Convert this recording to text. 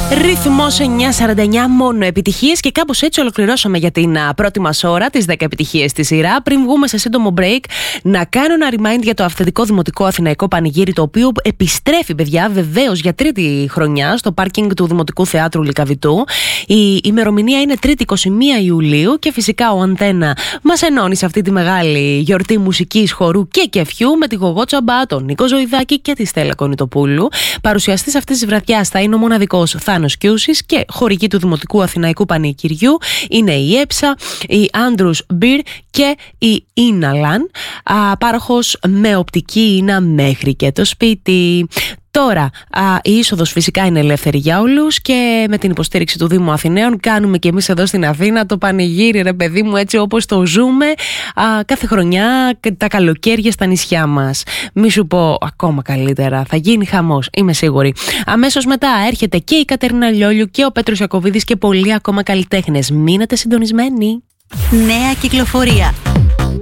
Ρυθμός 949, μόνο επιτυχίες, και κάπως έτσι ολοκληρώσαμε για την πρώτη μας ώρα τις 10 επιτυχίες στη σειρά. Πριν βγούμε σε σύντομο break, να κάνω ένα remind για το αυθεντικό Δημοτικό Αθηναϊκό Πανηγύρι, το οποίο επιστρέφει, παιδιά, βεβαίως για τρίτη χρονιά στο πάρκινγκ του Δημοτικού Θεάτρου Λυκαβητού. Η ημερομηνία είναι 3η 21 Ιουλίου και φυσικά ο Αντένα μας ενώνει σε αυτή τη μεγάλη γιορτή μουσικής, χορού και κεφιού με τη Γογό Τσαμπά, τον Νίκο Ζωηδάκη και τη Στέλλα Κονιτοπούλου. Παρουσιαστής αυτής της βραδιάς θα είναι ο μοναδικός Θάνος Κιούσης και χορηγοί του Δημοτικού Αθηναϊκού Πανηγυριού είναι η Έψα, η Άντρους Μπιρ και η Ίναλαν. Πάροχος με οπτική ίνα μέχρι και το σπίτι. Τώρα, η είσοδος φυσικά είναι ελεύθερη για όλους και με την υποστήριξη του Δήμου Αθηναίων κάνουμε και εμείς εδώ στην Αθήνα το πανηγύρι, ρε παιδί μου, έτσι όπως το ζούμε κάθε χρονιά τα καλοκαίρια στα νησιά μας. Μη σου πω ακόμα καλύτερα, θα γίνει χαμός, είμαι σίγουρη. Αμέσως μετά έρχεται και η Κατερίνα Λιόλιου και ο Πέτρος Ιακωβίδης και πολλοί ακόμα καλλιτέχνες. Μείνετε συντονισμένοι. Νέα κυκλοφορία.